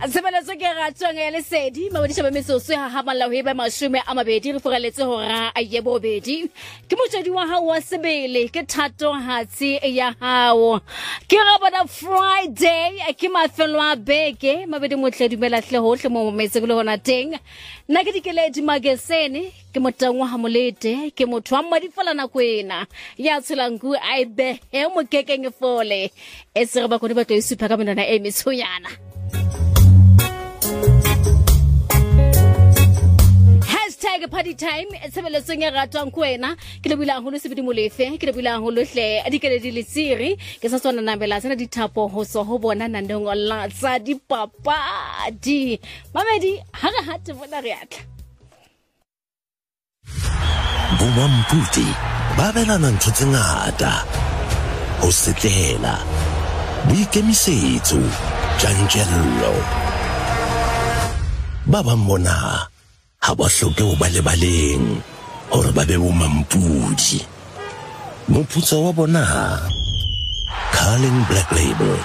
Sebeletso ke ratwang ya lesedi mabadisha ba mesoso ha hamalla ho eba mashume a mabedi re foreletse hora a ye bobedi ke motjedi wa hao wa sebele ke thato hatsi ya hao ke robada Friday ke mafelo a beke mabedi motle dumela hle hohle mo metse go le hona teng nna ke dikeledi magesene ke motangwa ha molete ke motho wa madifala na kwena ya tshelangu a ibe he mo kekeng fole e se re ba go di batlo isupa ka menana e metsoyana #party time sebeletsong ya ratwang kwena ke le bulang ho le sebedi molefe ke le bulang ho lohle a dikeledi le siri ke sa tswana nambela tsena dithapo ho so ho bona nandong la tsa dipapadi mamedi ha re hate bona re atla Bomamputi ba belana ntho tse ngata ho setlela boikemisetso tjantjello ba ba mona ha ba hloke ho ba lebaleng hore ba be bomampudi moputso wa bona Carling Black Label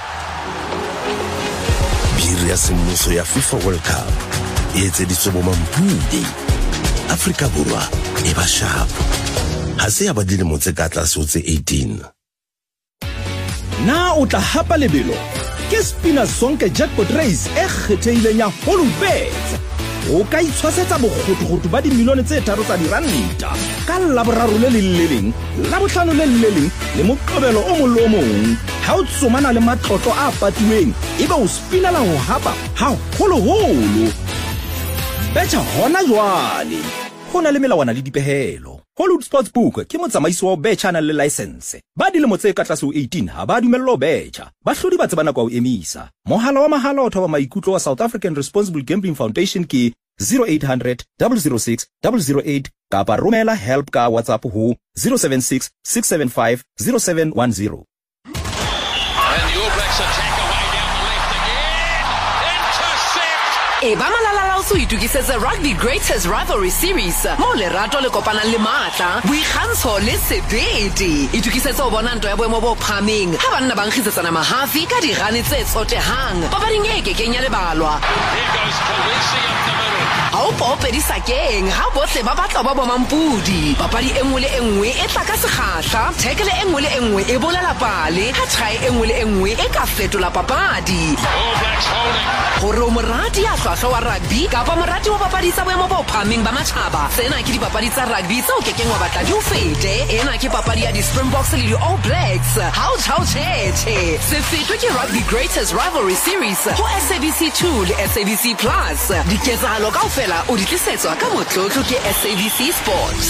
biri ya semmuso ya FIFA World Cup e etseditswe bomampudi Afrika Borwa e ba sharp ha se ya ba dilemo tse ka tlase ho tse 18 na o tla hapa lebelo ke Spina Zonke Jackpot Race e kgetheileng ya Holubet o ka itshwasetsa bokgotokgoto ba dimilione tse 3 tsa diranta ka laboraro le leng la bohlano le leng le moqobelo o molo mong ha o tsomana le matlotlo a patiweng ebe o spinela ho hapa ha holoholo betcha hona jwale hona le melawana le dipehelo Hollywood Sportsbook ke motsamaisi wa betcha na le license ba dilemo tse ka tlase ho 18 ha ba dumello betcha ba hlodi ba tsebana kwa o emisa mohala wa mahala o thoba maikutlo wa South African Responsible Gambling Foundation ke 0800 006 008 kapa romela help ka WhatsApp ho 076 675 0710 And the All Blacks attack away down the left again. Intercept! E ba malala o itukisetsa Rugby Greatest Rivalry Series mo le rato le kopana le matla boikgantsho le sebedi itukisetsa o bona ntwa ya boemo bo phaming ha banna ba nkgisetsana mahafi ka dirane tse tsotehang papading e ke kenya lebalwa Here goes Khaleesi up the middle. ha o popedi sakeng ha botle ba batla ba bomampudi papadi engwe le engwe e tla ka sekgahla tackle engwe le engwe e bolela pale ha try engwe le engwe e ka fetola papadi All Blacks holding. gore o morati ya hlwahlwa wa rugby kapa morati wa papadi tsa boemo bo phaming ba matjhaba tsena ke dipapadi tsa rugby tseo kekeng wa batla di o fete ena ke papadi ya di-Springboks le di-All Blacks ha o tjhetjhe se fetwe ke Rugby Greatest Rivalry Series ho SABC2 le SABC Plus diketsahalo kaofela o di tlisetswa ka motlotlo ke SABC Sport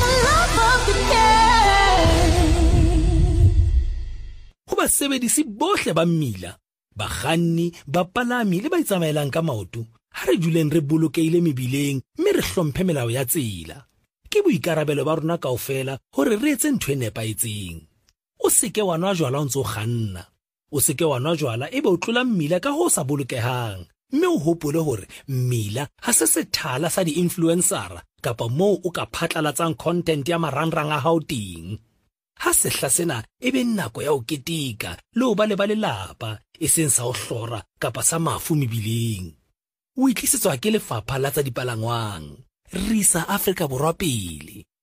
ho basebedisi bohle ba mmila bakganni bapalami le ba itsamaelang ka maoto ha re duleng re bolokeile mebileng mme re hlomphe melao ya tsela ke boikarabelo ba rona kaofela hore re etse ntho e nepaetseng o seke wa nwa jwala o ntse o kganna o seke wa nwa jwala ebe o tlola mmila ka ho sa bolokehang mme o hopole hore mmila ha se sethala sa di-influencera kapa moo o ka phatlalatsang content ya marangrang a hao teng ha sehla sena ebe nako ya o ketika le o ba le ba lelapa e seng sa o hlora kapa sa mafu mebileng o itlisetswa ke lefapha la tsa dipalangwang risa Afrika Borwa pele